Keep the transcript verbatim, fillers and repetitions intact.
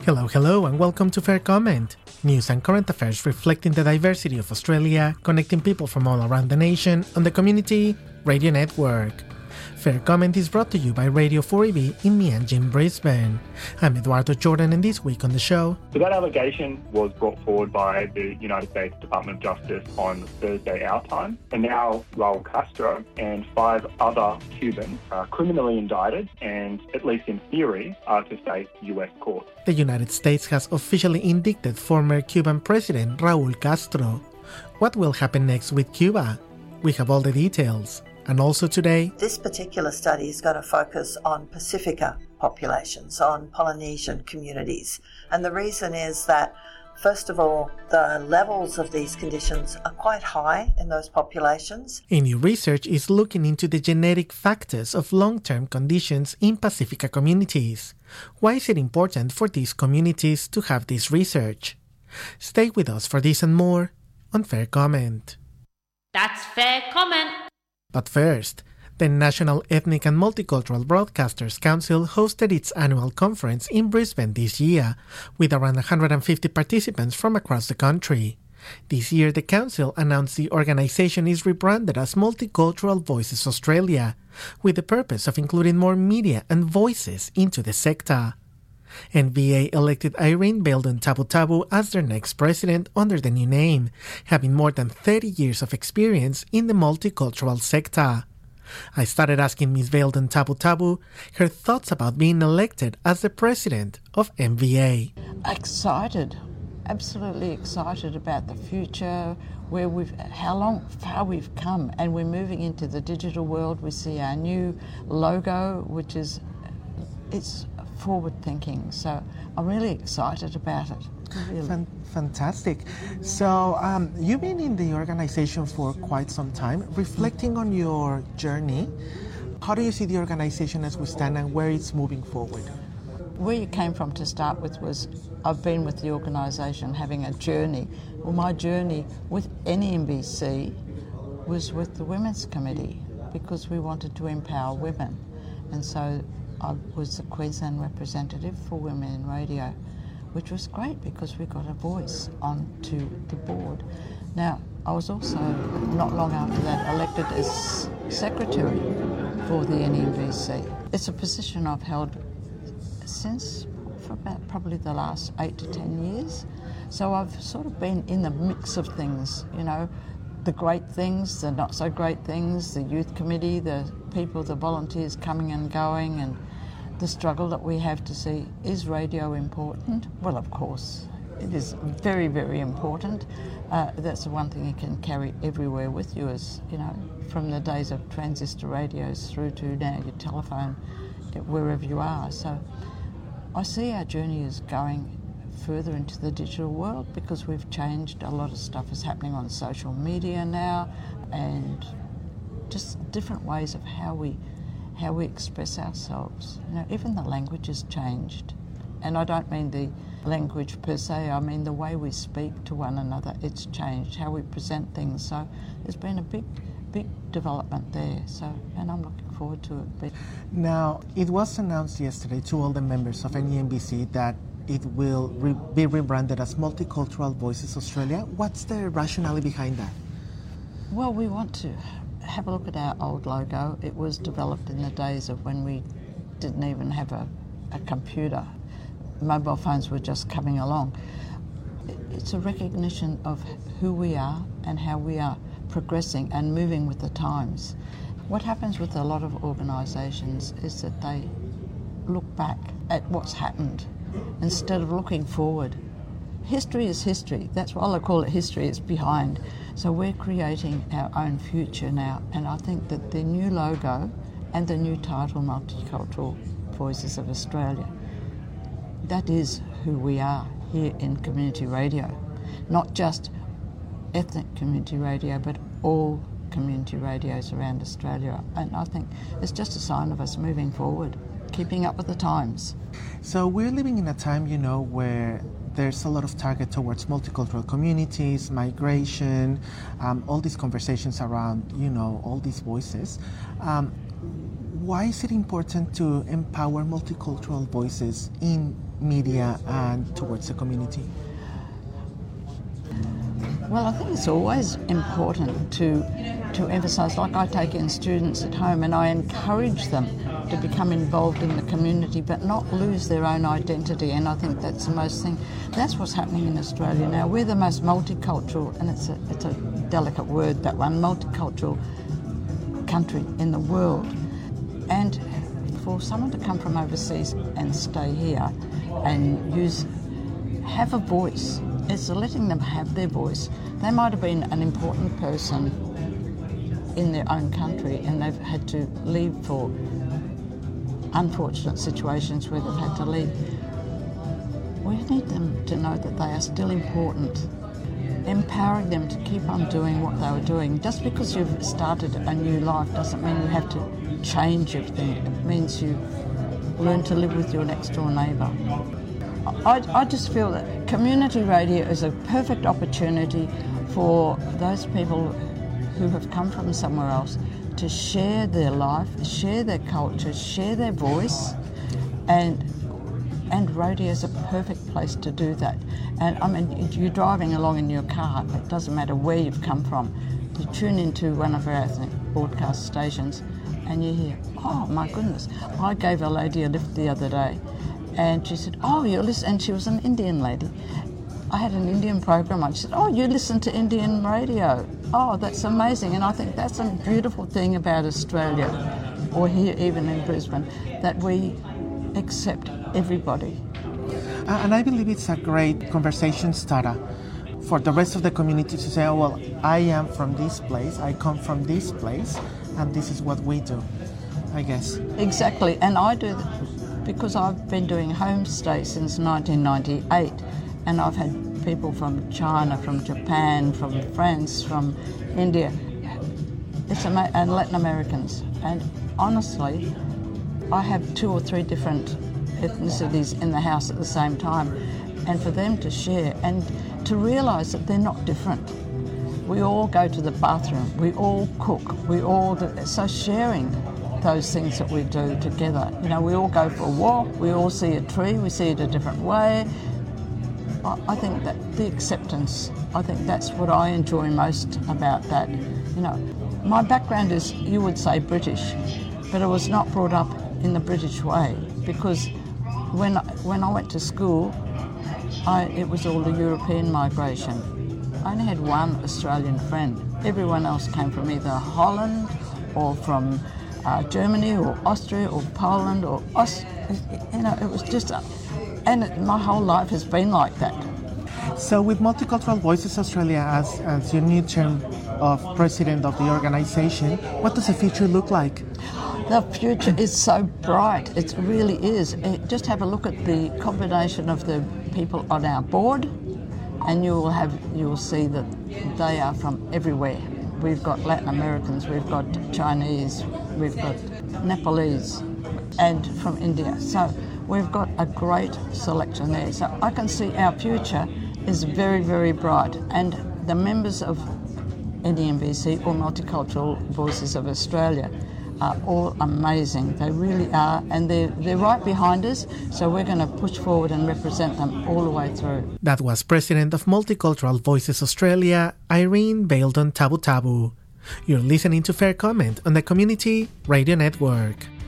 Hello, hello, and welcome to Fair Comment, news and current affairs reflecting the diversity of Australia, connecting people from all around the nation on the Community Radio Network. Fair Comment is brought to you by Radio four E B in Meanjin, Brisbane. I'm Eduardo Jordan, and this week on the show... So that allegation was brought forward by the United States Department of Justice on Thursday our time, and now Raul Castro and five other Cubans are criminally indicted and, at least in theory, are to face U S court. The United States has officially indicted former Cuban President Raul Castro. What will happen next with Cuba? We have all the details. And also today, this particular study is going to focus on Pacifica populations, on Polynesian communities. And the reason is that, first of all, the levels of these conditions are quite high in those populations. A new research is looking into the genetic factors of long-term conditions in Pacifica communities. Why is it important for these communities to have this research? Stay with us for this and more on Fair Comment. That's Fair Comment. But first, the National Ethnic and Multicultural Broadcasters Council hosted its annual conference in Brisbane this year, with around one hundred fifty participants from across the country. This year, the council announced the organisation is rebranded as Multicultural Voices Australia, with the purpose of including more media and voices into the sector. N V A elected Irene Beldon Tabutabu as their next president under the new name, having more than thirty years of experience in the multicultural sector. I started asking Miz Beldon Tabutabu her thoughts about being elected as the president of N V A. Excited, absolutely excited about the future, where we've, how long, far we've come, and we're moving into the digital world. We see our new logo, which is, it's forward thinking, so I'm really excited about it. Really. Fan- fantastic. So um, you've been in the organization for quite some time. Reflecting on your journey, how do you see the organization as we stand and where it's moving forward? Where you came from to start with was, I've been with the organisation having a journey. Well, my journey with N E M B C was with the Women's Committee, because we wanted to empower women, and so I was the Queensland representative for Women in Radio, which was great because we got a voice onto the board. Now, I was also, not long after that, elected as secretary for the N E M B C. It's a position I've held since for about probably the last eight to ten years. So I've sort of been in the mix of things, you know, the great things, the not so great things, the youth committee, the people, the volunteers coming and going, and the struggle that we have to see, is radio important? Well, of course, it is very, very important. Uh, that's the one thing you can carry everywhere with you, is, you know, from the days of transistor radios through to now your telephone, wherever you are. So I see our journey is going further into the digital world, because we've changed. A lot of stuff is happening on social media now, and just different ways of how we how we express ourselves. You know, even the language has changed. And I don't mean the language per se, I mean the way we speak to one another, it's changed, how we present things. So there's been a big, big development there. So, and I'm looking forward to it. But now, it was announced yesterday to all the members of N E M B C that it will re- be rebranded as Multicultural Voices Australia. What's the rationale behind that? Well, we want to have a look at our old logo. It was developed in the days of when we didn't even have a, a computer. Mobile phones were just coming along. It's a recognition of who we are and how we are progressing and moving with the times. What happens with a lot of organisations is that they look back at what's happened instead of looking forward. History is history. That's why I call it history. It's behind. So we're creating our own future now, and I think that the new logo and the new title, Multicultural Voices of Australia, that is who we are here in community radio. Not just ethnic community radio, but all community radios around Australia. And I think it's just a sign of us moving forward, keeping up with the times. So we're living in a time, you know, where there's a lot of target towards multicultural communities, migration, um, all these conversations around, you know, all these voices. Um, why is it important to empower multicultural voices in media and towards the community? Well, I think it's always important to to emphasise, like I take in students at home and I encourage them to become involved in the community but not lose their own identity, and I think that's the most thing. That's what's happening in Australia now. We're the most multicultural, and it's a, it's a delicate word, that one, multicultural country in the world. And for someone to come from overseas and stay here and use, have a voice, it's letting them have their voice. They might have been an important person in their own country and they've had to leave for unfortunate situations where they've had to leave. We need them to know that they are still important. Empowering them to keep on doing what they were doing. Just because you've started a new life doesn't mean you have to change everything. It means you learn to live with your next door neighbour. I, I just feel that community radio is a perfect opportunity for those people who have come from somewhere else to share their life, share their culture, share their voice, and and radio is a perfect place to do that. And I mean, you're driving along in your car, it doesn't matter where you've come from, you tune into one of our ethnic broadcast stations and you hear, oh my goodness. I gave a lady a lift the other day and she said, oh, you listen, and she was an Indian lady. I had an Indian program on. She said, oh, you listen to Indian radio. Oh, that's amazing. And I think that's a beautiful thing about Australia, or here even in Brisbane, that we accept everybody. Uh, and I believe it's a great conversation starter for the rest of the community to say, oh, well, I am from this place, I come from this place, and this is what we do, I guess. Exactly. And I do that because I've been doing homestay since nineteen ninety-eight. And I've had people from China, from Japan, from France, from India, it's ama- and Latin Americans. And honestly, I have two or three different ethnicities in the house at the same time. And for them to share and to realise that they're not different. We all go to the bathroom, we all cook, we all do, so sharing those things that we do together. You know, we all go for a walk, we all see a tree, we see it a different way. I think that the acceptance, I think that's what I enjoy most about that. You know, my background is, you would say, British, but I was not brought up in the British way, because when when I went to school, I, it was all the European migration. I only had one Australian friend. Everyone else came from either Holland or from uh, Germany or Austria or Poland or Aust- you know, it was just a, and it, my whole life has been like that. So with Multicultural Voices Australia as, as your new term of president of the organisation, what does the future look like? The future is so bright, it really is. Just have a look at the combination of the people on our board and you will have you will see that they are from everywhere. We've got Latin Americans, we've got Chinese, we've got Nepalese and from India. So we've got a great selection there. So I can see our future is very, very bright. And the members of N E M V C or Multicultural Voices of Australia are all amazing. They really are. And they're, they're right behind us. So we're going to push forward and represent them all the way through. That was President of Multicultural Voices Australia, Irene Baildon Tabutabu. You're listening to Fair Comment on the Community Radio Network.